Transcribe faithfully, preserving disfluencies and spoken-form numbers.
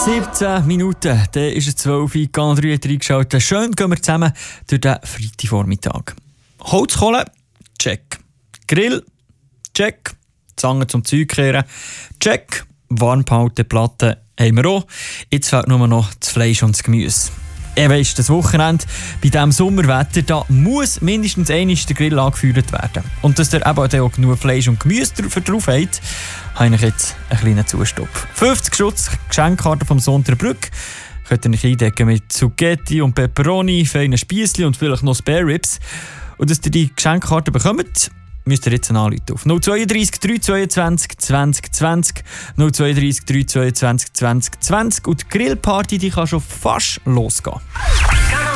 siebzehn Minuten, dann ist es zwölf Uhr, Kanal drei hat reingeschaltet. Schön gehen wir zusammen durch den Freitagvormittag. Holzkohle, check. Grill, check. Zange zum Zeugkehren, check. Warmhalteplatte haben wir auch. Jetzt fehlt nur noch das Fleisch und das Gemüse. Ihr weisst, das Wochenende bei diesem Sommerwetter, da muss mindestens einmal der Grill angefeuert werden. Und dass ihr eben auch genug Fleisch und Gemüse drauf habt, habe ich jetzt einen kleinen Zustopf. fünfzig Schutz Geschenkkarte vom Sonderbrück. Könnt ihr euch eindecken mit Zucchetti und Peperoni, feinen Spiessli und vielleicht noch Spare Ribs. Und dass ihr die Geschenkkarte bekommt, müsst ihr jetzt anrufen auf null zwei drei drei zweiundzwanzig zwanzig zwanzig null zwei drei drei zweiundzwanzig zwanzig zwanzig und die Grillparty die kann schon fast losgehen.